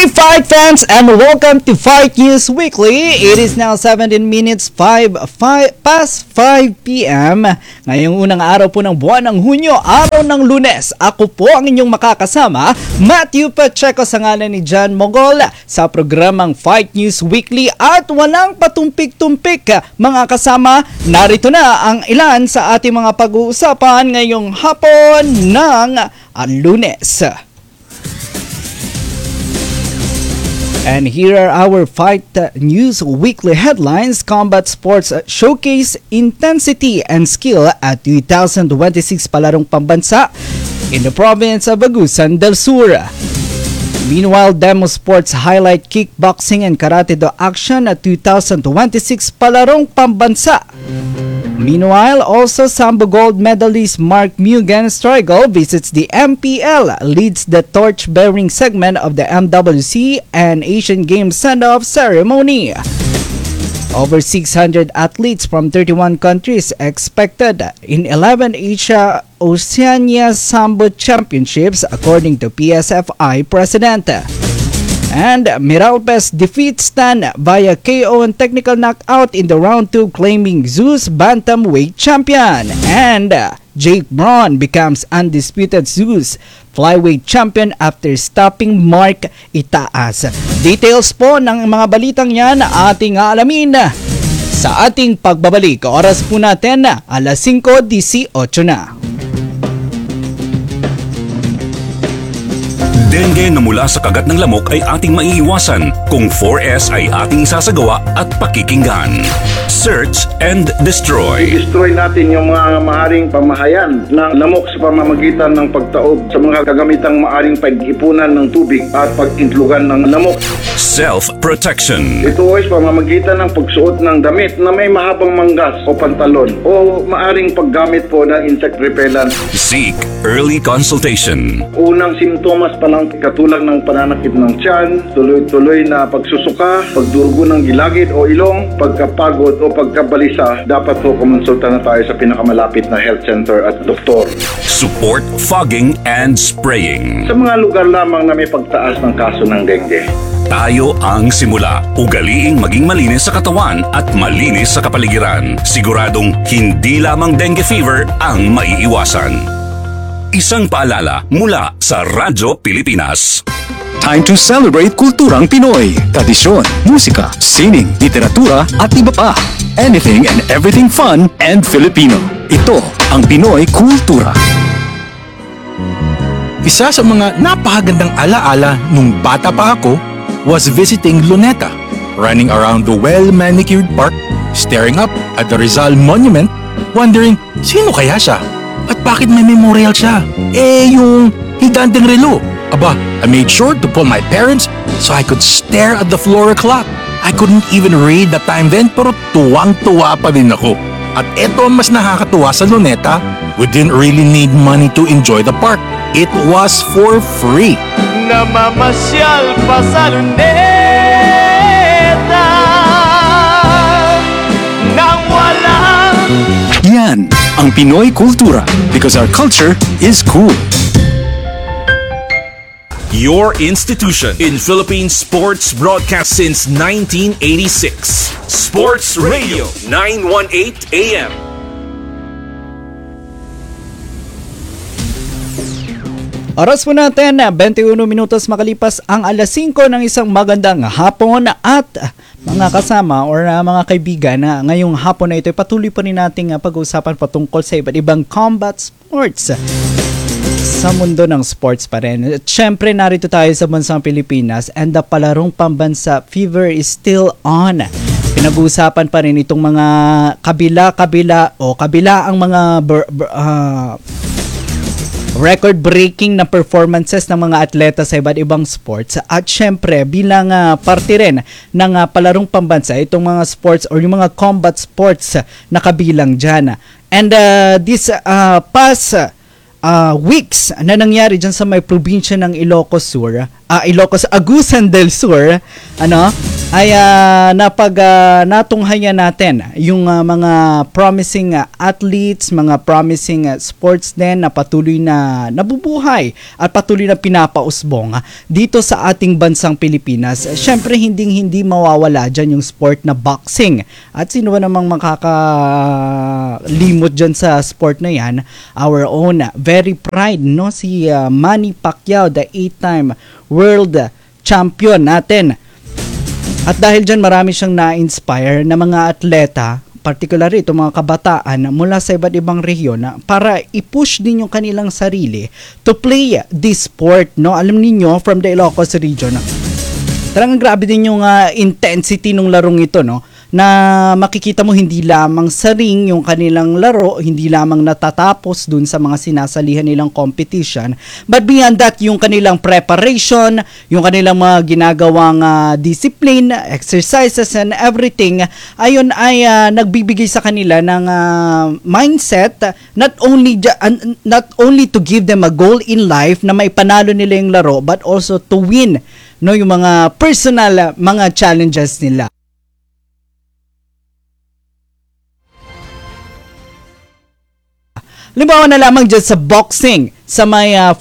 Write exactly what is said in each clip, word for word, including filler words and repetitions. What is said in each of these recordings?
Fight fans, and welcome to Fight News Weekly. It is now seventeen minutes five, five past five p m Ngayong unang araw po ng buwan ng Hunyo, araw ng Lunes. Ako po ang inyong makakasama, Matthew Pacheco sa ngalan ni John Mogol sa programang Fight News Weekly at walang patumpik-tumpik. Mga kasama, narito na ang ilan sa ating mga pag-uusapan ngayong hapon ng Lunes. And here are our Fight News Weekly headlines. Combat Sports showcase intensity and skill at twenty twenty-six Palarong Pambansa in the province of Agusan del Sur. Meanwhile, Demo Sports highlight kickboxing and karate do action at twenty twenty-six Palarong Pambansa. Meanwhile, also Sambo gold medalist Mark Mugen Strigal visits the M P L, leads the torch-bearing segment of the M W C and Asian Games send-off ceremony. Over six hundred athletes from thirty-one countries expected in eleven Asia Oceania Sambo Championships, according to P S F I President. And Miralpes defeats Stan via K O and technical knockout in the round two, claiming Zeus bantamweight champion. And Jake Braun becomes undisputed Zeus flyweight champion after stopping Mark Itaas. Details po ng mga balitang yan ating aalamin sa ating pagbabalik. Oras po natin alas singko eighteen na. Dengue na mula sa kagat ng lamok ay ating maiiwasan kung four S ay ating sasagawa at pakikinggan. Search and destroy. I-destroy natin yung mga maaring pamahayan ng lamok sa pamamagitan ng pagtaob sa mga kagamitang maaring pag-ipunan ng tubig at pag-intlugan ng lamok. Self-protection. Ito ay pamamagitan ng pagsuot ng damit na may mahabang manggas o pantalon o maaring paggamit po ng insect repellent. Seek early consultation. Unang simptomas pa lang katulad ng pananakit ng tiyan, tuloy-tuloy na pagsusuka, pagdurugo ng gilagid o ilong, pagkapagod o pagkabalisa, dapat po kumonsulta na tayo sa pinakamalapit na health center at doktor. Support fogging and spraying. Sa mga lugar lamang na may pagtaas ng kaso ng dengue, tayo ang simula. Ugaliing maging malinis sa katawan at malinis sa kapaligiran. Siguradong hindi lamang dengue fever ang maiiwasan. Isang paalala mula sa Radyo Pilipinas. Time to celebrate kulturang Pinoy. Tradisyon, musika, sining, literatura at iba pa. Anything and everything fun and Filipino. Ito ang Pinoy Kultura. Isa sa mga napakagandang alaala nung bata pa ako was visiting Luneta, running around the well-manicured park, staring up at the Rizal Monument, wondering sino kaya siya? At bakit may memorial siya? Eh, yung higanteng relo. Aba, I made sure to pull my parents so I could stare at the floor clock. I couldn't even read the time then, pero tuwang-tuwa pa din ako. At eto ang mas nakakatuwa sa Luneta, we didn't really need money to enjoy the park. It was for free. Namamasyal pa sa Luneta nang walang Yan ang Pinoy Kultura, because our culture is cool. Your institution in Philippine sports broadcast since nineteen eighty-six. Sports Radio nine eighteen A M. Oras po natin, twenty-one minutos makalipas ang alas singko ng isang magandang hapon at mga kasama or uh, mga kaibigan na uh, ngayong hapon na ito patuloy pa rin nating uh, pag-uusapan patungkol sa iba't ibang combat sports sa mundo ng sports pa rin. At syempre narito tayo sa bansang Pilipinas and the Palarong Pambansa fever is still on. Pinag-uusapan pa rin itong mga kabila-kabila o kabila ang mga ber, ber, uh, record-breaking na performances ng mga atleta sa iba't ibang sports. At syempre, bilang uh, parte rin ng uh, Palarong Pambansa, itong mga sports or yung mga combat sports uh, na kabilang dyan. And uh, this uh, past uh, weeks na nangyari dyan sa may probinsya ng Ilocos Sur, uh, Ilocos, Agusan del Sur, ano, ay uh, napag uh, natunghayan natin yung uh, mga promising uh, athletes, mga promising uh, sports din na patuloy na nabubuhay at patuloy na pinapausbong uh, dito sa ating bansang Pilipinas. Siyempre, hindi hindi mawawala dyan yung sport na boxing. At sino ba namang makakalimot dyan sa sport na yan? Our own uh, very pride, no? Si uh, Manny Pacquiao, the eight-time world champion natin. At dahil dyan marami siyang na-inspire na mga atleta, particularly itong mga kabataan mula sa iba't ibang rehiyon para i-push din yung kanilang sarili to play this sport. No? Alam niyo from the Ilocos region, talagang grabe din yung uh, intensity ng larong ito, no? Na makikita mo hindi lamang sa ring yung kanilang laro, hindi lamang natatapos dun sa mga sinasalihan nilang competition, but beyond that, yung kanilang preparation, yung kanilang mga ginagawang uh, discipline, exercises and everything, ayun ay uh, nagbibigay sa kanila ng uh, mindset not only uh, not only to give them a goal in life na maipanalo nila yung laro, but also to win, no, yung mga personal uh, mga challenges nila. Limbawa na lamang dyan sa boxing, sa may uh,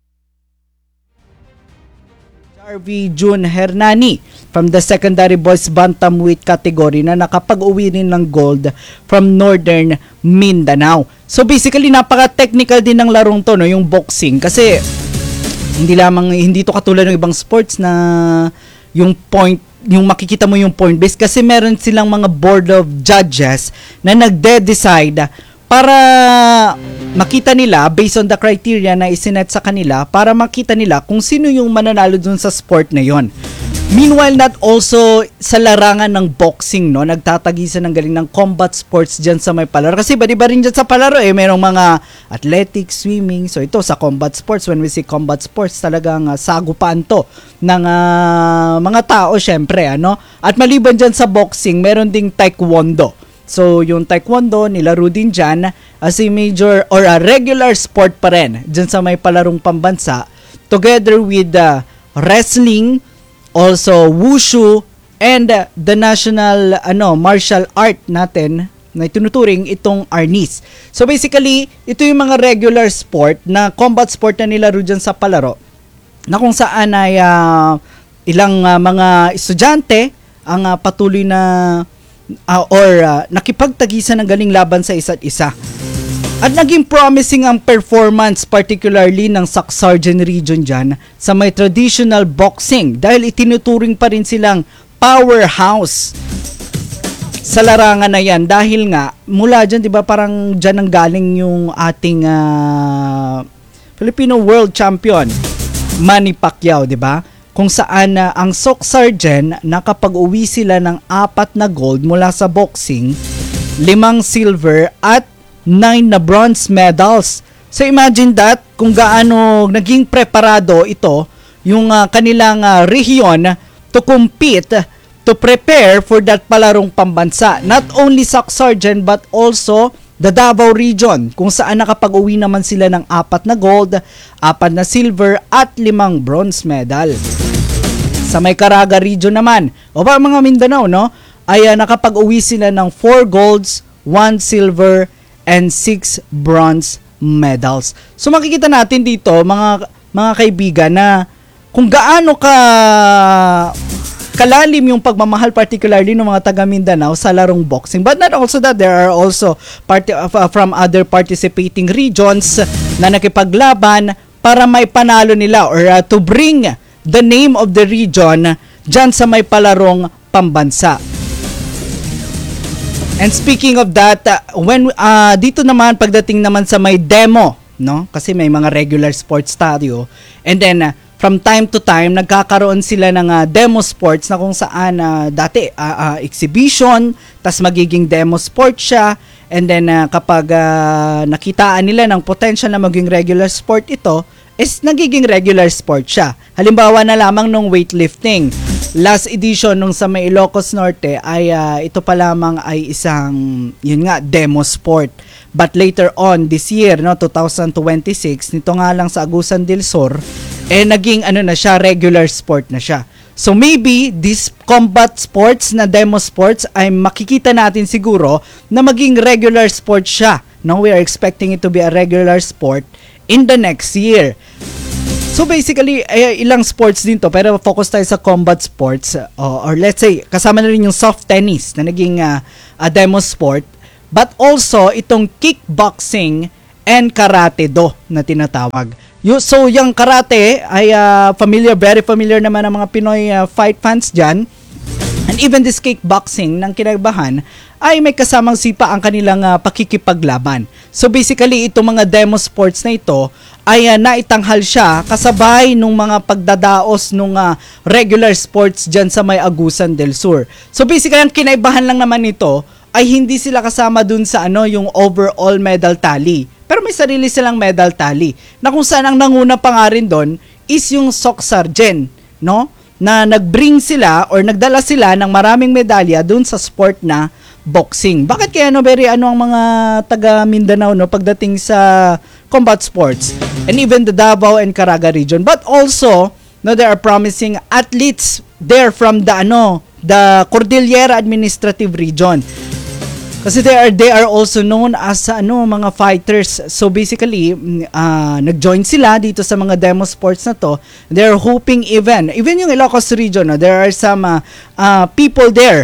Jarvie June Hernani from the secondary boys bantamweight category na nakapag-uwi rin ng gold from Northern Mindanao. So basically, napaka-technical din ng larong to, no, yung boxing, kasi hindi lamang, hindi to katulad ng ibang sports na yung point, yung makikita mo yung point base, kasi meron silang mga board of judges na nagde-decide para makita nila based on the criteria na isinet sa kanila, para makita nila kung sino yung mananalo dun sa sport na yon. Meanwhile, not also sa larangan ng boxing, no, nagtatagisan ng galing ng combat sports dyan sa may palaro. Kasi ba, di ba rin dyan sa palaro, eh, mayroong mga athletics, swimming. So ito, sa combat sports, when we say combat sports, talagang uh, sagupaan to ng uh, mga tao, syempre, ano. At maliban dyan sa boxing, meron ding taekwondo. So, yung taekwondo, nilaro din dyan as a major or a regular sport pa rin dyan sa may palarong pambansa, together with uh, wrestling, also wushu, and uh, the national ano martial art natin na itinuturing itong arnis. So, basically, ito yung mga regular sport na combat sport na nilaro dyan sa palaro, na kung saan ay uh, ilang uh, mga estudyante ang uh, patuloy na Uh, or uh, nakipagtagisan ng galing laban sa isa't isa. At naging promising ang performance, particularly ng Sacsargen region dyan sa may traditional boxing, dahil itinuturing pa rin silang powerhouse sa larangan na yan, dahil nga mula dyan, di ba, parang dyan ang galing yung ating uh, Filipino world champion Manny Pacquiao, di ba? Kung saan uh, ang Sacsargen, nakapag-uwi sila ng apat na gold mula sa boxing, limang silver at nine na bronze medals. So imagine that, kung gaano naging preparado ito yung uh, kanilang uh, rehiyon to compete, to prepare for that palarong pambansa. Not only Sacsargen but also the Davao region, kung saan nakapag-uwi naman sila ng apat na gold, apat na silver at limang bronze medal. Sa may Caraga region naman, o ba mga Mindanao, no, ay uh, nakapag-uwi sila ng four golds, one silver and six bronze medals. So makikita natin dito, mga mga kaibigan, na kung gaano ka kalalim yung pagmamahal, particularly ng mga taga Mindanao sa larong boxing. But not also that, there are also part- uh, from other participating regions na nakipaglaban para may panalo nila or uh, to bring the name of the region dyan sa may palarong pambansa. And speaking of that, uh, when uh, dito naman pagdating naman sa may demo, no? Kasi may mga regular sports stadio, and then uh, from time to time, nagkakaroon sila ng uh, demo sports na kung saan uh, dati uh, uh, exhibition, tas magiging demo sport siya, and then uh, kapag uh, nakitaan nila ng potential na maging regular sport ito, is nagiging regular sport siya. Halimbawa na lamang nung weightlifting. Last edition nung sa may Ilocos Norte ay uh, ito pa lamang ay isang, yun nga, demo sport. But later on this year, no, twenty twenty-six, nito nga lang sa Agusan del Sur, eh naging ano na siya, regular sport na siya. So maybe this combat sports na demo sports ay makikita natin siguro na maging regular sport siya. No, we are expecting it to be a regular sport in the next year. So basically, eh, ilang sports din to, pero focus tayo sa combat sports, uh, or let's say, kasama na rin yung soft tennis na naging uh, a demo sport, but also itong kickboxing and karate do na tinatawag. Yo, so yung karate ay uh, familiar, very familiar naman ang mga Pinoy uh, fight fans dyan. And even this kickboxing ng kinagbahan ay may kasamang sipa ang kanilang uh, pakikipaglaban. So basically, itong mga demo sports na ito ay uh, naitanghal siya kasabay nung mga pagdadaos nung uh, regular sports dyan sa may Agusan del Sur. So basically, ang kinaibahan lang naman nito ay hindi sila kasama dun sa ano yung overall medal tally. Pero may sarili silang medal tally na kung saan ang nanguna pa nga rin doon is yung Soc Sargent, no? Na nag-bring sila or nagdala sila ng maraming medalya doon sa sport na boxing. Bakit kaya no, very ano ang mga taga Mindanao no pagdating sa combat sports and even the Davao and Caraga region, but also no, there are promising athletes there from the ano the Cordillera Administrative Region. Kasi they are they are also known as ano mga fighters. So basically, uh, nag-join sila dito sa mga demo sports na to. They're hoping even even yung Ilocos region, no, there are some uh, uh, people there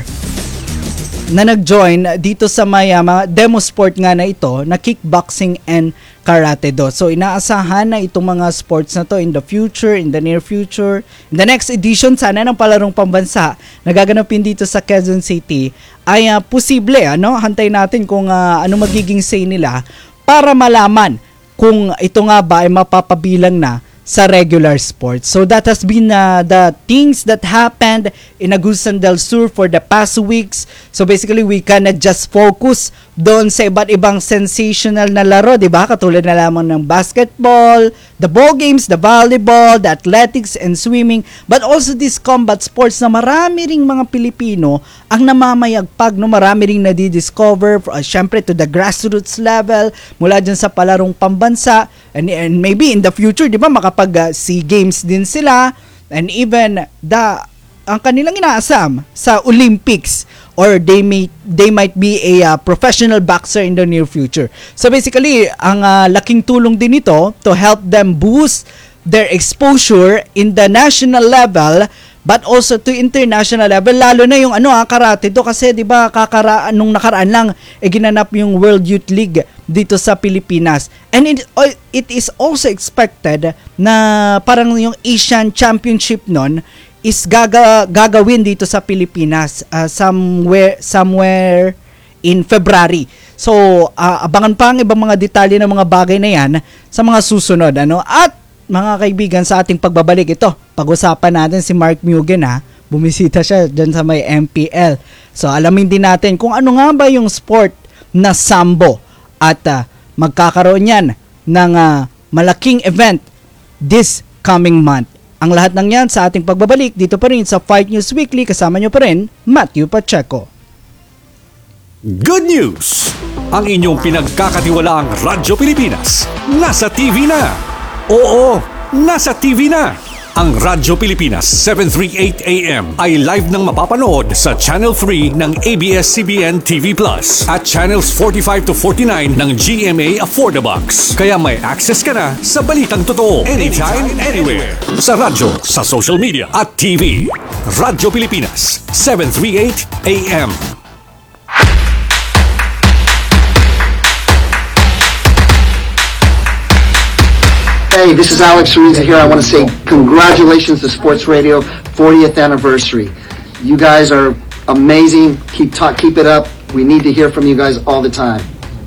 na nag-join dito sa may uh, mga demo sport nga na ito na kickboxing and karate do. So inaasahan na itong mga sports na to in the future, in the near future, in the next edition sana ng palarong pambansa na gaganapin dito sa Quezon City ay uh, posible, ano, hantay natin kung uh, ano magiging say nila para malaman kung ito nga ba ay mapapabilang na sa regular sports. So that has been uh, the things that happened in Agusan del Sur for the past weeks. So basically, we cannot just focus doon sa iba't ibang sensational na laro, di ba? Katulad na lamang ng basketball, the ball games, the volleyball, the athletics and swimming, but also these combat sports na marami ring mga Pilipino ang namamayagpag, no? Marami ring nadidiscover, uh, syempre to the grassroots level, mula dyan sa palarong pambansa, and, and maybe in the future, di ba, makapag uh, SEA Games din sila, and even the ang kanilang inaasam sa Olympics, or they may they might be a uh, professional boxer in the near future. So basically, ang uh, laking tulong din ito to help them boost their exposure in the national level but also to international level, lalo na yung ano ah, karate to kasi 'di ba kakara nung nakaraan lang eh, ginanap yung World Youth League dito sa Pilipinas. And it, it is also expected na parang yung Asian Championship nun is gaga, gagawin dito sa Pilipinas uh, somewhere somewhere in February. So, uh, abangan pa ang ibang mga detalye ng mga bagay na yan sa mga susunod. Ano? At mga kaibigan, sa ating pagbabalik ito, pag-usapan natin si Mark Mugen ha. Bumisita siya dyan sa may M P L. So, alamin din natin kung ano nga ba yung sport na sambo. At uh, magkakaroon yan ng uh, malaking event this coming month. Ang lahat ng yan sa ating pagbabalik dito pa rin sa Fight News Weekly. Kasama nyo pa rin, Matthew Pacheco. Good news! Ang inyong pinagkakatiwalaang Radyo Pilipinas nasa T V na! Oo, nasa T V na! Ang Radyo Pilipinas seven thirty-eight A M ay live nang mapapanood sa Channel three ng A B S C B N T V Plus at Channels forty-five to forty-nine ng G M A Affordabox. Kaya may access ka na sa balitang totoo anytime, anywhere. Sa radyo, sa social media at T V. Radyo Pilipinas seven thirty-eight A M. Hey, this is Alex Ruiz here. I want to say congratulations to Sports Radio fortieth anniversary. You guys are amazing. Keep talk, keep it up. We need to hear from you guys all the time.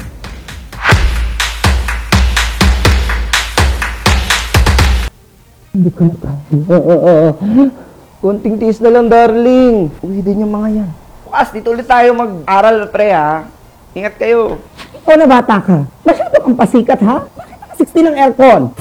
Hindi ko na kaya. Konting tiis na lang, darling. Uwi din yung mga yan. Bukas, dito ulit tayo mag-aral, pre, ha? Ingat kayo. Ikaw na bata ka. Masyado kang pasikat, ha? Bakit naka sixty ng aircon?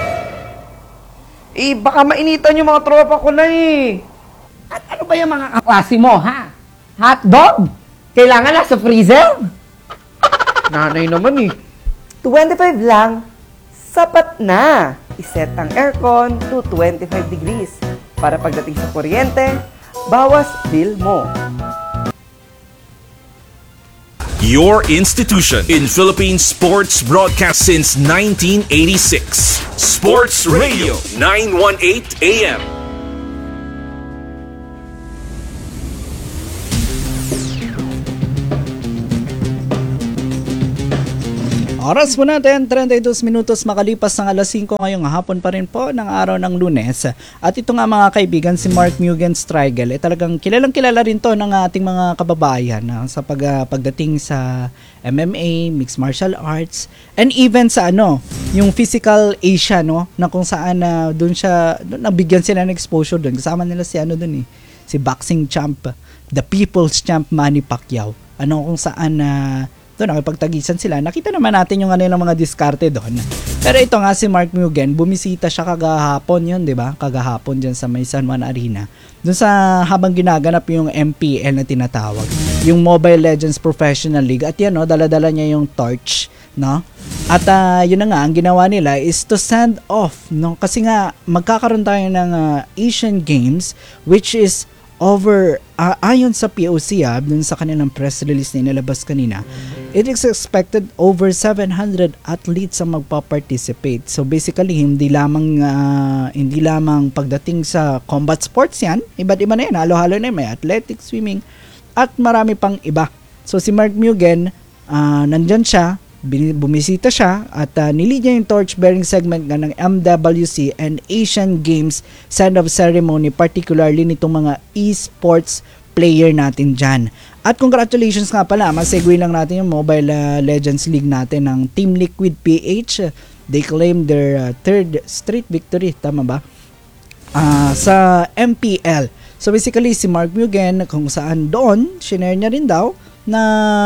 Eh, baka mainitan yung mga tropa ko na, eh. At ano ba yung mga kaklase mo, ha? Hotdog? Kailangan na sa freezer? Nanay naman, eh. twenty-five lang, sapat na. Iset ang aircon to twenty-five degrees. para pagdating sa kuryente, bawas bill mo. Your institution in Philippine sports broadcast since nineteen eighty-six. Sports Radio nine eighteen A M. Oras po natin, thirty-two minutos makalipas ng alas singko ngayong hapon pa rin po ng araw ng Lunes. At ito nga mga kaibigan, si Mark Mugen Strigel, eh, talagang kilalang kilala rin to ng ating mga kababayan uh, sa pag, uh, pagdating sa M M A, Mixed Martial Arts, and even sa ano, yung Physical Asia, no, na kung saan uh, doon siya, doon, nabigyan sila ng exposure doon. Kasama nila si ano doon eh, si boxing champ, the people's champ Manny Pacquiao. Ano kung saan uh, doon nakipagtagisan sila. Nakita naman natin yung kanilang mga diskarte doon. Pero ito nga si Mark Mugen, bumisita siya kagahapon yun, di ba? Kagahapon dyan sa may San Juan Arena. Doon sa habang ginaganap yung M P L na tinatawag, yung Mobile Legends Professional League. At yan, no, dala-dala niya yung torch, no? At uh, yun na nga, ang ginawa nila is to send off, no? Kasi nga, magkakaroon tayo ng uh, Asian Games, which is over, uh, ayon sa P O C, ah, dun sa kanilang press release na inilabas kanina, it is expected over seven hundred athletes ang magpa-participate. So basically, hindi lamang uh, hindi lamang pagdating sa combat sports yan, iba't iba na yan, halo-halo na yan, may athletics, swimming, at marami pang iba. So si Mark Mugen, uh, nandyan siya, bumisita siya at uh, nilid niya yung torch-bearing segment nga ng M W C and Asian Games send-off ceremony, particularly nitong mga esports player natin dyan. At congratulations nga pala, masegue lang natin yung Mobile uh, Legends League natin ng Team Liquid P H. They claimed their uh, third straight victory, tama ba? Uh, sa M P L. So basically si Mark Mugen, kung saan doon, shinare niya rin daw na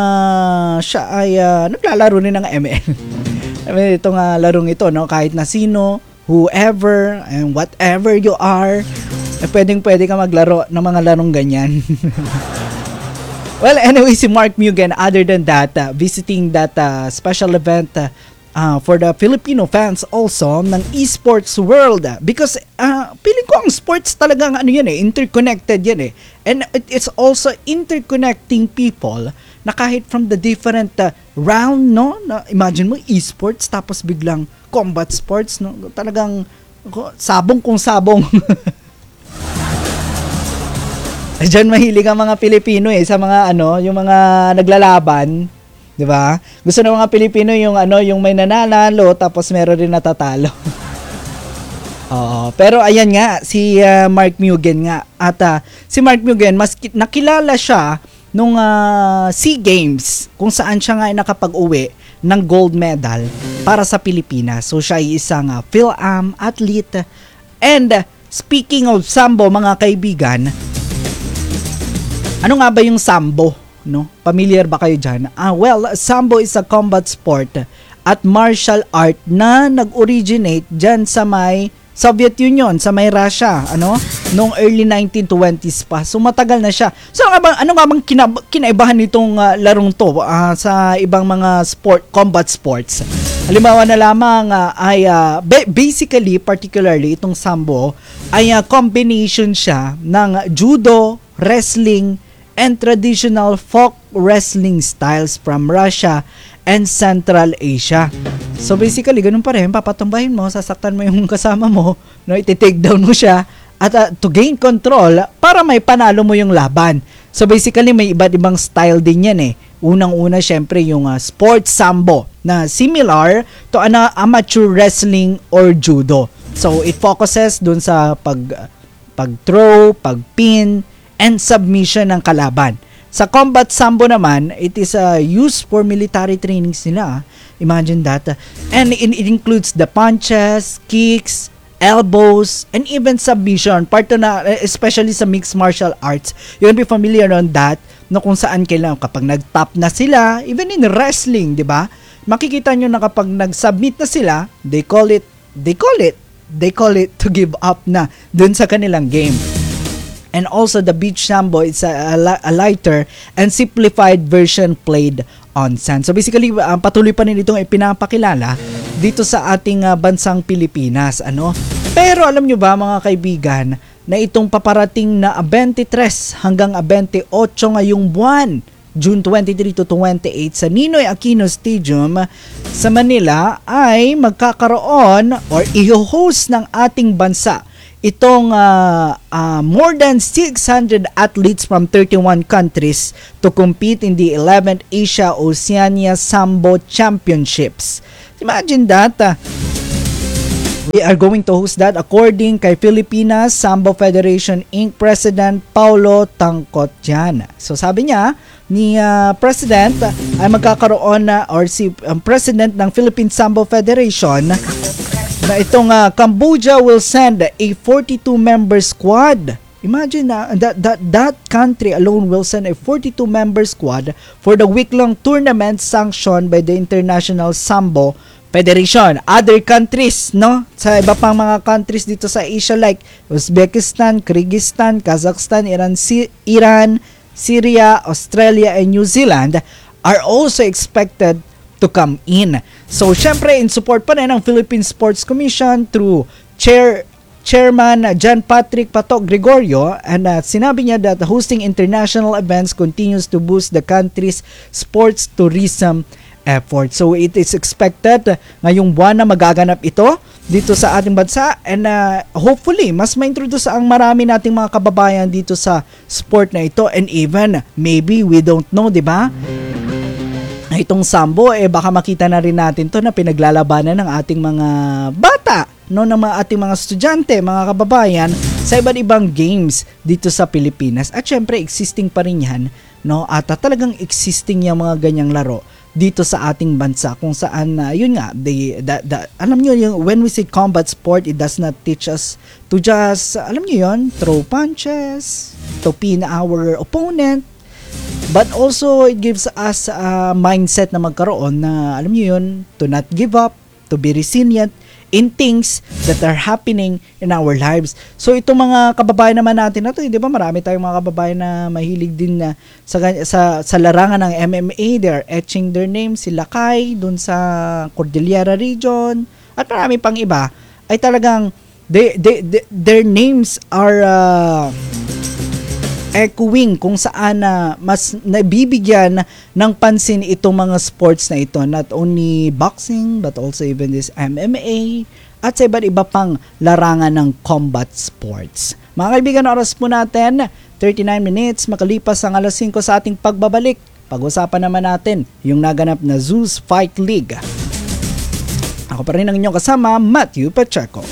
siya ay uh, naglalaro rin ng M L. Itong uh, larong ito, no? Kahit na sino, whoever, and whatever you are, eh, pwedeng pwede ka maglaro ng mga larong ganyan. Well, anyway, si Mark Mugen, other than that, uh, visiting that uh, special event uh, uh, for the Filipino fans also ng esports world. Because uh, feeling ko ang sports talagang ano yan eh, interconnected yan eh. And it, it's also interconnecting people na kahit from the different uh, round, no? Na, imagine mo, esports, tapos biglang combat sports, no? Talagang sabong kung sabong. Diyan mahilig ang mga Pilipino eh sa mga ano, yung mga naglalaban, 'di ba? Gusto ng mga Pilipino yung ano, yung may nananalo tapos meron rin natatalo. Oo, pero ayan nga si uh, Mark Mugen nga at uh, si Mark Mugen mas nakilala siya nung uh, SEA Games kung saan siya nga ay nakapag-uwi ng gold medal para sa Pilipinas. So siya ay isang uh, Phil-Am athlete. And uh, speaking of sambo, mga kaibigan, ano nga ba yung sambo, no? Familiar ba kayo dyan? Ah, well, sambo is a combat sport at martial art na nag-originate dyan sa may Soviet Union, sa may Russia, ano? Noong early nineteen twenties pa. So matagal na siya. So ano nga bang, ano nga bang kinab- kinaibahan nitong uh, larong to uh, sa ibang mga sport, combat sports? Halimbawa na lamang uh, ay uh, basically, particularly itong sambo ay uh, combination siya ng judo, wrestling, and traditional folk wrestling styles from Russia and Central Asia. So basically, ganun pa rin, papatumbahin mo, sasaktan mo yung kasama mo, no, iti-take down mo siya, at uh, to gain control, para may panalo mo yung laban. So basically, may iba't ibang style din yan eh. Unang-una, syempre, yung uh, sports sambo, na similar to an uh, amateur wrestling or judo. So it focuses dun sa pag, pag-throw, pag-pin, and submission ng kalaban. Sa combat sambo naman, it is uh, used for military trainings nila. Imagine that. And it, it includes the punches, kicks, elbows, and even submission. Part na, especially sa mixed martial arts. You can be familiar on that, no, kung saan kailangan kapag nag-top na sila, even in wrestling, di ba? Makikita nyo na kapag nag-submit na sila, they call it, they call it, they call it to give up na dun sa kanilang game. And also the beach sambo, it's a, a lighter and simplified version played on sand. So basically, uh, patuloy pa rin itong ipinapakilala dito sa ating uh, bansang Pilipinas, ano? Pero alam nyo ba mga kaibigan, na itong paparating na twenty-three hanggang twenty-eight ngayong buwan, June twenty-three to twenty-eight sa Ninoy Aquino Stadium sa Manila ay magkakaroon or i-host ng ating bansa itong uh, uh, more than six hundred athletes from thirty-one countries to compete in the eleventh Asia Oceania Sambo Championships. Imagine that. Uh, we are going to host that according kay Pilipinas Sambo Federation Incorporated. President Paulo Tangkotyan. So sabi niya, ni uh, President uh, ay magkakaroon na uh, or si um, President ng Philippine Sambo Federation na itong uh, Cambodia will send a forty-two member squad. Imagine na uh, that, that that country alone will send a forty-two member squad for the week-long tournament sanctioned by the International Sambo Federation. Other countries, no? Sa iba pang mga countries dito sa Asia like Uzbekistan, Kyrgyzstan, Kazakhstan, Iran, si- Iran, Syria, Australia, and New Zealand are also expected to come in. So, syempre, in support pa rin ng Philippine Sports Commission through Chair Chairman John Patrick Patok Gregorio, and uh, sinabi niya that hosting international events continues to boost the country's sports tourism effort. So, it is expected ngayong buwan na magaganap ito dito sa ating bansa, and uh, hopefully, mas ma-introduce ang marami nating mga kababayan dito sa sport na ito, and even, maybe, we don't know, di ba? Itong sambo, eh baka makita na rin natin to na pinaglalabanan ng ating mga bata, no, ng mga ating mga estudyante, mga kababayan sa iba't ibang games dito sa Pilipinas. At syempre, existing pa rin yan, no, at uh, talagang existing yung mga ganyang laro dito sa ating bansa kung saan uh, yun nga they, the, the, alam nyo yung when we say combat sport, it does not teach us to just uh, alam nyo yun, throw punches, to pin our opponent, but also it gives us a mindset na magkaroon na alam nyo yun, to not give up, to be resilient in things that are happening in our lives. So itong mga kababayan naman natin na to, di ba, marami tayong mga kababayan na mahilig din na sa sa, sa larangan ng M M A. They are etching their names, si Lakay dun sa Cordillera region at marami pang iba ay talagang they, they, they, their names are uh, echoing kung saan na uh, mas nabibigyan ng pansin itong mga sports na ito, not only boxing but also even this M M A at sa iba't iba pang larangan ng combat sports. Mga kaibigan, oras po natin thirty-nine minutes makalipas ang alas singko sa ating pagbabalik. Pag-usapan naman natin yung naganap na Zeus Fight League. Ako pa rin ang inyong kasama, Matthew Pacheco.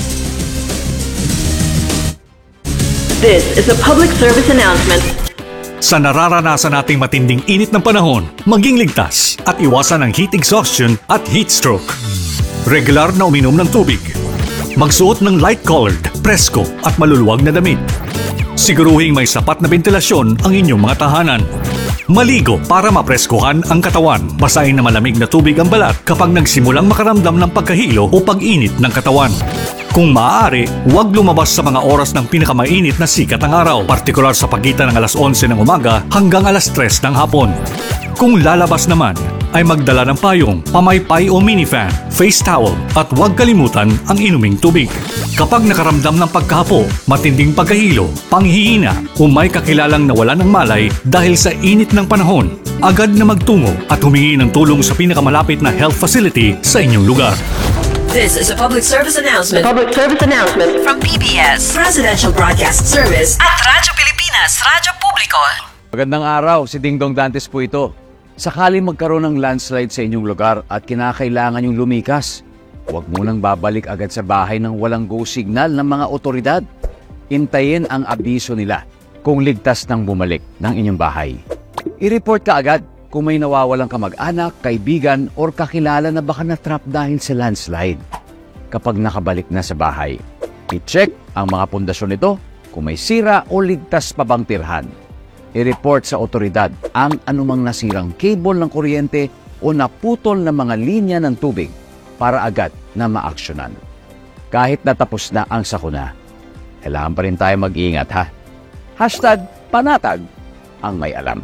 This is a public service announcement. Sa nararanasan nating matinding init ng panahon, maging ligtas at iwasan ang heat exhaustion at heat stroke. Regular na uminom ng tubig. Magsuot ng light-colored, presko at maluluwag na damit. Siguruhing may sapat na ventilasyon ang inyong mga tahanan. Maligo para mapreskuhan ang katawan. Basahin na malamig na tubig ang balat kapag nagsimulang makaramdam ng pagkahilo o pag-init ng katawan. Kung maaari, huwag lumabas sa mga oras ng pinakamainit na sikat ng araw, partikular sa pagitan ng alas onse ng umaga hanggang alas tres ng hapon. Kung lalabas naman, ay magdala ng payong, pamaypay o minifan, face towel at huwag kalimutan ang inuming tubig. Kapag nakaramdam ng pagkahapo, matinding pagkahilo, panghihina o may kakilalang nawalan ng malay dahil sa init ng panahon, agad na magtungo at humingi ng tulong sa pinakamalapit na health facility sa inyong lugar. This is a public service announcement. Public service announcement From P B S Presidential Broadcast Service at Radyo Pilipinas, Radyo Publiko. Magandang araw, si Ding Dong Dantes po ito. Sakali magkaroon ng landslide sa inyong lugar at kinakailangan yung lumikas, huwag munang babalik agad sa bahay ng walang go signal ng mga otoridad. Intayin ang abiso nila kung ligtas nang bumalik ng inyong bahay. I-report ka agad kung may nawawalang kamag-anak, kaibigan, or kakilala na baka na-trap dahil sa landslide. Kapag nakabalik na sa bahay, i-check ang mga pundasyon nito kung may sira o ligtas pa bang tirhan. I-report sa otoridad ang anumang nasirang cable ng kuryente o naputol na mga linya ng tubig para agad na maaksyonan. Kahit natapos na ang sakuna, kailangan pa rin tayo mag-iingat, ha? Hashtag panatag ang may alam.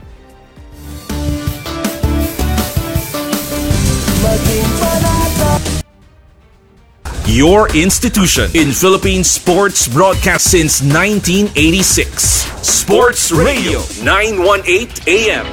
Your institution in Philippine sports broadcast since nineteen eighty-six. Sports Radio nine eighteen A M.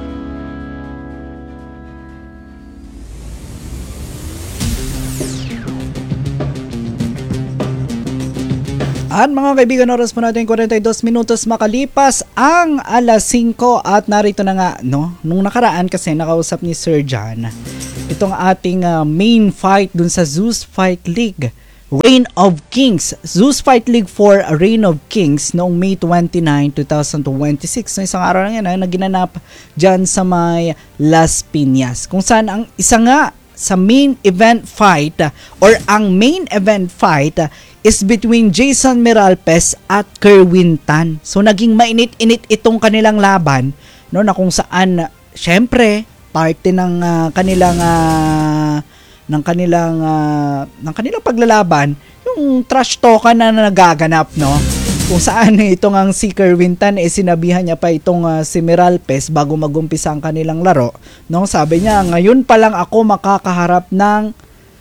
At mga kaibigan, oras po natin forty-two minutos makalipas ang alas singko at narito na nga, no? Nung nakaraan kasi nakausap ni Sir John itong ating uh, main fight dun sa Zeus Fight League, Reign of Kings. Zeus Fight League for Reign of Kings noong May twenty-ninth, twenty twenty-six. So isang araw lang yan, na ginanap dyan sa may Las Piñas. Kung saan ang isa nga sa main event fight uh, or ang main event fight uh, is between Jason Miralpes at Kerwin Tan. So naging mainit-init itong kanilang laban, no, na kung saan syempre parte ng uh, kanilang uh, ng kanilang uh, ng kanilang paglalaban yung trash talk na nagaganap, no, kung saan itong ang si Kerwin Tan eh sinabihan niya pa itong uh, si Miralpes bago magumpisa ang kanilang laro, no. Sabi niya, ngayon pa lang ako makakaharap ng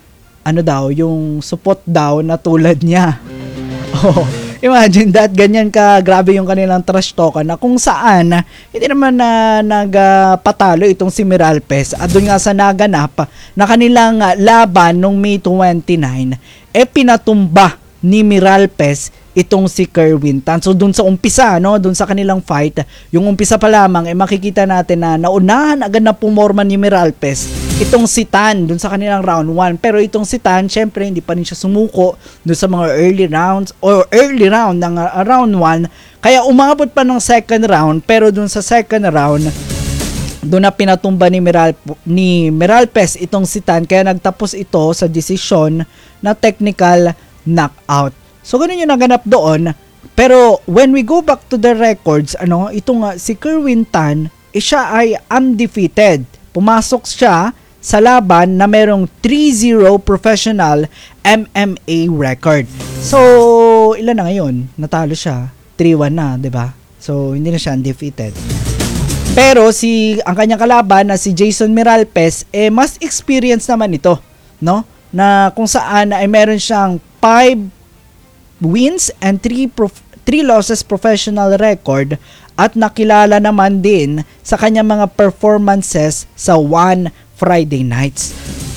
ano daw, yung support daw na tulad niya. Oh, imagine that, ganyan ka grabe yung kanilang trash talk na kung saan hindi naman na nagpatalo uh, itong si Miralpes at doon nga sa naganap na kanilang uh, laban nung May twenty-ninth eh pinatumba ni Miralpes itong si Kerwin Tan. So dun sa umpisa, no, dun sa kanilang fight, yung umpisa pa lamang eh makikita natin na naunahan agad na pumorma ni Miralpes itong si Tan dun sa kanilang round one. Pero itong si Tan, syempre hindi pa rin siya sumuko dun sa mga early rounds or early round ng uh, round one. Kaya umabot pa ng second round, pero dun sa second round doon na pinatumba ni Miral ni Miralpes itong si Tan, kaya nagtapos ito sa desisyon na technical knockout. So ganun yung naganap doon. Pero when we go back to the records, ano, itong uh, si Kerwin Tan, eh, siya ay undefeated. Pumasok siya sa laban na merong three zero professional M M A record. So ilan na ngayon? Natalo siya. three one na, 'di ba? So hindi na siya undefeated. Pero si ang kanyang kalaban na si Jason Miralpes eh mas experience naman ito, no? Na kung saan ay meron siyang five wins and three prof- three losses professional record at nakilala naman din sa kanyang mga performances sa One Friday Nights.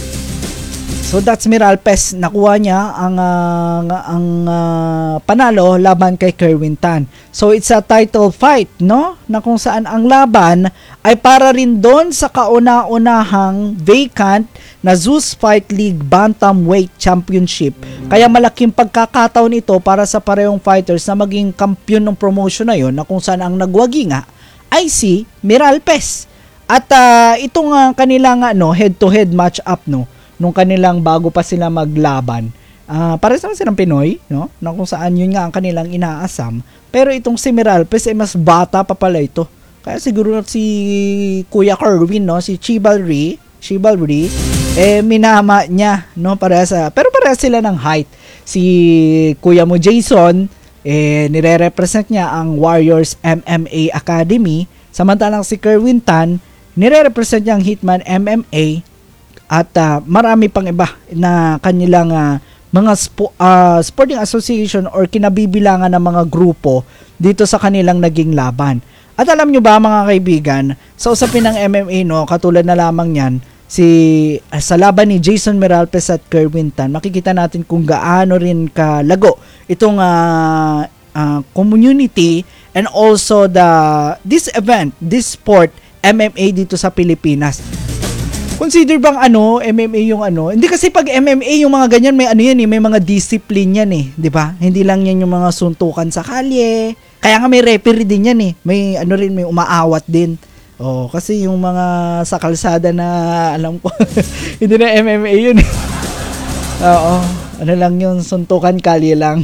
So that's Miralpes, nakuha niya ang uh, ang uh, panalo laban kay Kerwin Tan. So it's a title fight, no? Na kung saan ang laban ay para rin doon sa kauna-unahang vacant na Zeus Fight League Bantamweight Championship. Kaya malaking pagkakataon ito para sa parehong fighters na maging kampiyon ng promotion na yon, na kung saan ang nagwagi nga ay si Miralpes. At uh, itong uh, kanilang ano, head-to-head match-up, no, nung kanilang bago pa sila maglaban. Uh, para sa silang Pinoy, no? Na kung saan yun nga ang kanilang inaasam. Pero itong si Miralpes ay mas bata pa pala ito. Kaya siguro si Kuya Kerwin, no, si Chivalry, Chivalry, eh minama niya, no, para sa pero para sila ng height. Si Kuya mo Jason, eh nire-represent niya ang Warriors M M A Academy, samantalang si Kerwin Tan nire-represent niya ang Hitman M M A. At uh, marami pang iba na kanilang uh, mga spo- uh, sporting association or kinabibilangan ng mga grupo dito sa kanilang naging laban. At alam nyo ba mga kaibigan, sa usapin ng M M A, no, katulad na lamang yan, si, uh, sa laban ni Jason Miralpes at Kerwin Tan, makikita natin kung gaano rin kalago itong uh, uh, community and also the this event, this sport, M M A dito sa Pilipinas. Consider bang ano, M M A yung ano? Hindi kasi pag M M A yung mga ganyan, may ano yan eh, may mga discipline yan eh, 'di ba? Hindi lang yan yung mga suntukan sa kalye. Kaya nga may referee din yan eh. May ano rin, may umaawat din. Oh, kasi yung mga sa kalsada na alam ko, hindi na M M A yun eh. Oo, ano lang yun, suntukan kalye lang.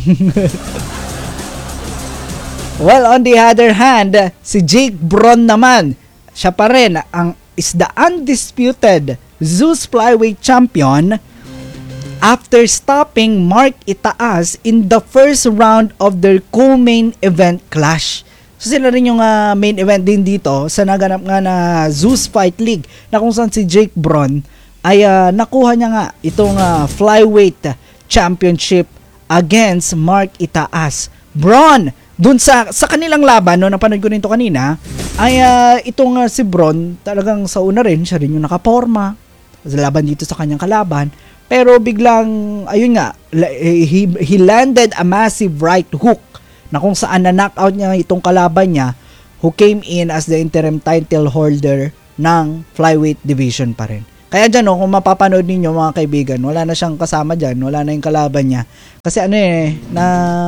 Well, on the other hand, si Jake Braun naman, siya pa rin ang is the undisputed Zeus Flyweight Champion after stopping Mark Itaas in the first round of their co-main event clash. So sila rin yung uh, main event din dito sa naganap nga na Zeus Fight League, na kung saan si Jake Braun ay uh, nakuha niya nga itong uh, Flyweight Championship against Mark Itaas. Bron, dun sa sa kanilang laban, no, napanood ko rin to kanina, ay uh, itong uh, si Bron, talagang sa una rin, siya rin yung nakaporma sa laban dito sa kanyang kalaban. Pero biglang, ayun nga, he, he landed a massive right hook na kung saan na-knockout niya itong kalaban niya who came in as the interim title holder ng flyweight division pa rin. Kaya dyan, no, kung mapapanood ninyo mga kaibigan, wala na siyang kasama dyan, wala na yung kalaban niya. Kasi ano eh, na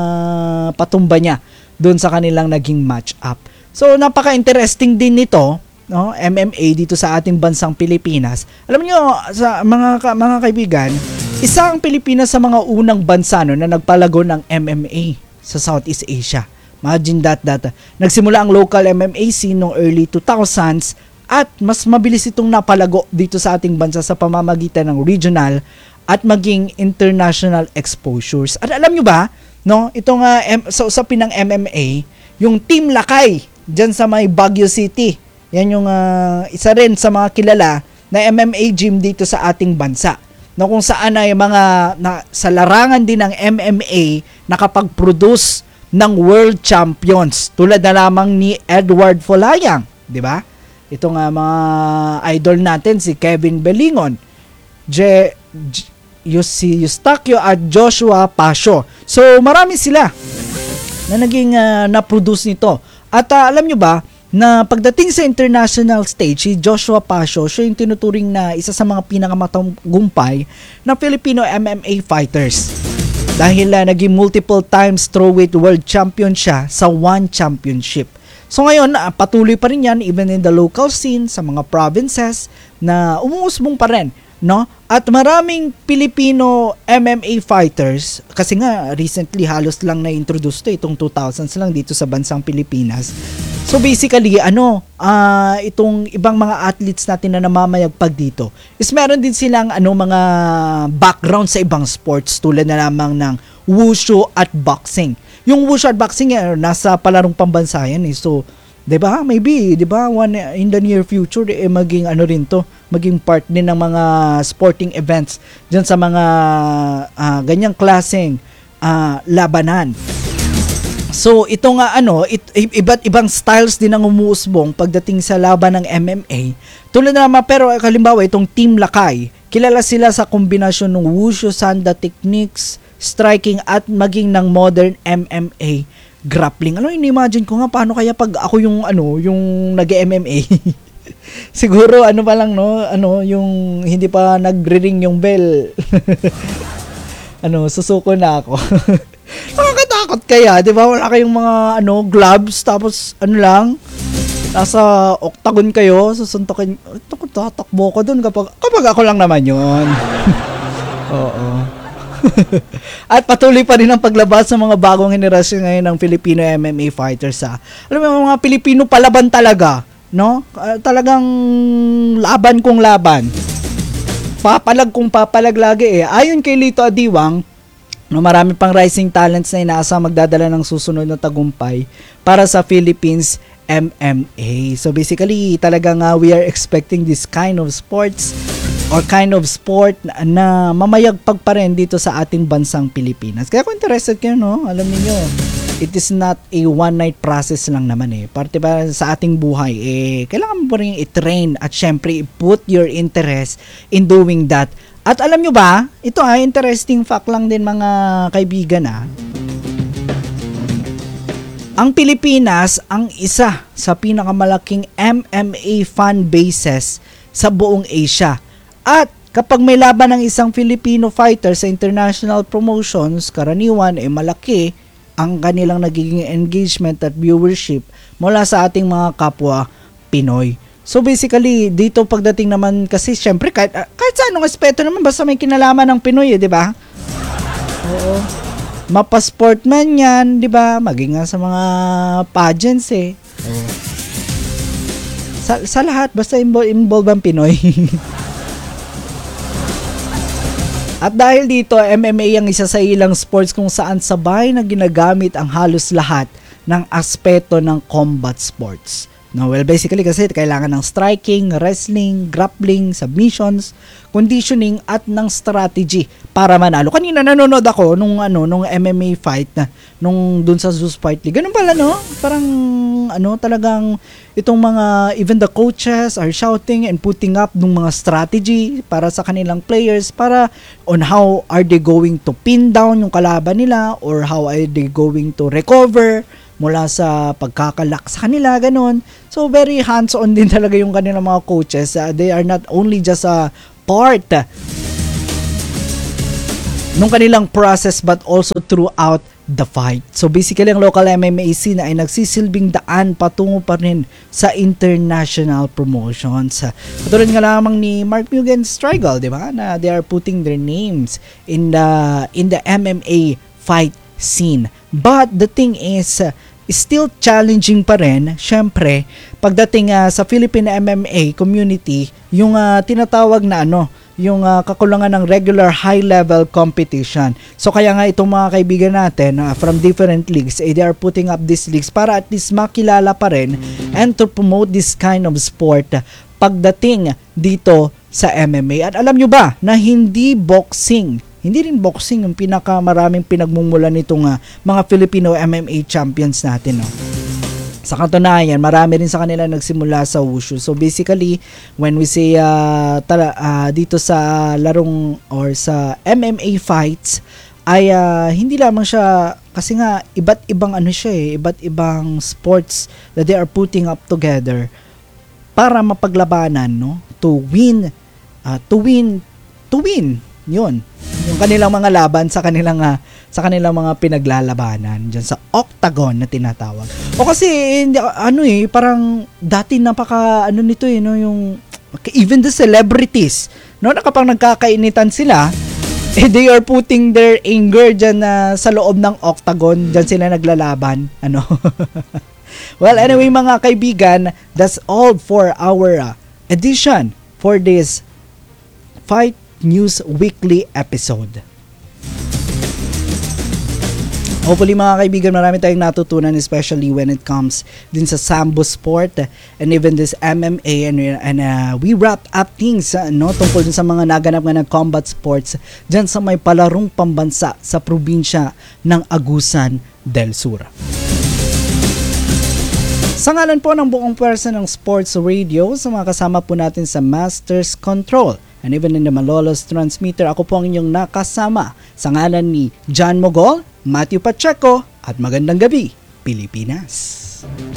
patumba niya doon sa kanilang naging match up. So, napaka-interesting din nito, no, M M A dito sa ating bansang Pilipinas. Alam niyo, sa mga mga kaibigan, isa ang Pilipinas sa mga unang bansa no, na nagpalago ng M M A sa Southeast Asia. Imagine that, that. Nagsimula ang local M M A scene noong early two thousands at mas mabilis itong napalago dito sa ating bansa sa pamamagitan ng regional at maging international exposures. At alam nyo ba, no, itong uh, M- sa usapin ng M M A, yung Team Lakay dyan sa may Baguio City, yan yung uh, isa rin sa mga kilala na M M A gym dito sa ating bansa. No, kung saan ay mga na, sa larangan din ng M M A nakapag-produce ng world champions tulad na lamang ni Edward Folayang, di ba? Ito nga mga idol natin si Kevin Belingon, Je, Je, si Eustachio at Joshua Pasio. So marami sila na naging uh, na-produce nito. At uh, alam nyo ba na pagdating sa international stage, si Joshua Pasio, siya yung tinuturing na isa sa mga pinakamatagumpay na Filipino M M A fighters. Dahil uh, naging multiple times strawweight world champion siya sa one championship. So ngayon, uh, patuloy pa rin yan even in the local scene sa mga provinces na umuusbong pa rin, no? At maraming Pilipino M M A fighters, kasi nga recently halos lang na-introduce to itong two thousands lang dito sa bansang Pilipinas. So basically, ano, uh, itong ibang mga athletes natin na namamayagpag dito is meron din silang ano mga background sa ibang sports tulad na lamang ng wushu at boxing. Yung wushu at boxing eh, nasa palarong pambansa yan eh. So, 'di ba? Maybe, 'di ba? One in the near future eh maging ano rin 'to, maging part din ng mga sporting events diyan sa mga uh, ganyang klaseng uh, labanan. So, ito nga ano, it, iba't ibang styles din ang umuusbong pagdating sa laban ng M M A. Tulad na naman, pero halimbawa itong Team Lakay, kilala sila sa kombinasyon ng wushu, sanda techniques, striking at maging ng modern M M A grappling. Ano, ini-imagine ko nga paano kaya pag ako yung ano, yung nag-M M A. Siguro ano pa lang no, ano, yung hindi pa nagre-ring yung bell. Ano, susuko na ako. Nakakatakot kaya, 'di ba? Wala kayong mga ano, gloves tapos ano lang nasa octagon kayo, susuntokin. Ito ko tatakbo ko doon kapag kapag ako lang naman 'yon. Oo. At patuloy pa rin ang paglabas ng mga bagong henerasyon ngayon ng Filipino M M A fighters ha. Alam mo, mga Pilipino palaban talaga, no? Uh, talagang laban kung laban. Papalag kung papalag lagi eh. Ayon kay Lito Adiwang, no, marami pang rising talents na inaasa magdadala ng susunod na tagumpay para sa Philippines M M A. So basically, talagang uh, we are expecting this kind of sports or kind of sport na, na mamayagpag pa rin dito sa ating bansang Pilipinas. Kaya kung interested kayo, no, alam niyo, it is not a one night process lang naman eh. Parte ba sa ating buhay eh, kailangan mo rin i-train at syempre put your interest in doing that. At alam nyo ba, ito ah, interesting fact lang din mga kaibigan ah. Ang Pilipinas ang isa sa pinakamalaking M M A fan bases sa buong Asia. At kapag may laban ng isang Filipino fighter sa international promotions, karaniwan ay malaki ang kanilang nagiging engagement at viewership mula sa ating mga kapwa Pinoy. So basically, dito pagdating naman kasi syempre kahit, kahit sa anong aspeto naman basta may kinalaman ng Pinoy eh, di ba? Oo. Mapa-sportman yan, di ba? Maging nga sa mga pageants eh. Oo. Sa, sa lahat, basta involve, involve ang Pinoy. At dahil dito, M M A ang isa sa ilang sports kung saan sabay na ginagamit ang halos lahat ng aspeto ng combat sports. No, well, basically kasi kailangan ng striking, wrestling, grappling, submissions, conditioning at ng strategy para manalo. Kanina nanonood ako nung ano, nung M M A fight na nung dun sa Zeus Fight League. Ganun pala, no? Parang ano, talagang itong mga even the coaches are shouting and putting up ng mga strategy para sa kanilang players para on how are they going to pin down yung kalaban nila or how are they going to recover mula sa pagkakalak sa kanila, ganun. So, very hands-on din talaga yung kanilang mga coaches. Uh, they are not only just a part uh, nung kanilang process but also throughout the fight. So, basically, ang local M M A scene ay nagsisilbing daan patungo pa rin sa international promotions. Katulad nga lamang ni Mark Mugen Strigal, di ba? Na they are putting their names in the, in the M M A fight scene. But the thing is, uh, still challenging pa rin, syempre, pagdating uh, sa Philippine M M A community, yung uh, tinatawag na ano, yung uh, kakulangan ng regular high-level competition. So kaya nga itong mga kaibigan natin uh, from different leagues, eh, they are putting up these leagues para at least makilala pa rin and to promote this kind of sport uh, pagdating dito sa M M A. At alam nyo ba na hindi boxing, hindi rin boxing yung pinakamaraming pinagmumulan nitong uh, mga Filipino M M A champions natin, no? Sa katunayan, marami rin sa kanila nagsimula sa wushu. So basically, when we say uh, tala, uh, dito sa larong or sa M M A fights, ay uh, hindi lamang siya, kasi nga iba't ibang ano siya eh, iba't ibang sports that they are putting up together para mapaglabanan, no? To win, uh, to win, to win. Yun, yung kanilang mga laban sa kanilang uh, sa kanilang mga pinaglalabanan diyan sa octagon na tinatawag. O kasi hindi, ano eh, parang dati napaka ano nito eh, no, yung even the celebrities, no, na kapag nagkakainitan sila, eh, they are putting their anger diyan uh, sa loob ng octagon, diyan sila naglalaban, ano. Well, anyway mga kaibigan, that's all for our uh, edition for this Fight News Weekly episode. Hopefully mga kaibigan, marami tayong natutunan, especially when it comes din sa sambo sport and even this M M A, and, and uh, we wrap up things uh, no, tungkol din sa mga naganap nga ng combat sports dyan sa may palarong pambansa sa probinsya ng Agusan del Sur. Sa ngalan po ng buong pwersa ng Sports Radio, sa mga kasama po natin sa Masters Control and even in the Malolos Transmitter, ako po ang inyong nakasama sa ngalan ni John Mogol, Matthew Pacheco, at magandang gabi, Pilipinas.